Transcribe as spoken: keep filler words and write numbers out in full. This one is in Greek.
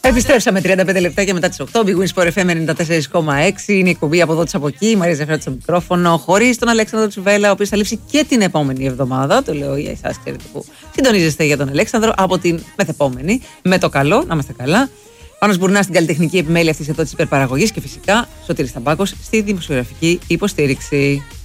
Επιστρέψαμε τριάντα πέντε λεπτάκια μετά τις οκτώ. Big Win Sport εφ εμ ενενήντα τέσσερα κόμμα έξι. Είναι η εκπομπή από εδώ της από εκεί. Η Μαρία Ζαφράτη στο μικρόφωνο. Χωρίς τον Αλέξανδρο Τσουβέλα, ο οποίος θα λείψει και την επόμενη εβδομάδα. Το λέω για εσάς, ξέρετε που συντονίζεστε για τον Αλέξανδρο. Από την μεθεπόμενη. Με το καλό, να είμαστε καλά. Πάνος Μπουρνάς στην καλλιτεχνική επιμέλεια αυτής εδώ της υπερπαραγωγής. Και φυσικά Σωτήρης Ταμπάκος στη δημοσιογραφική υποστήριξη.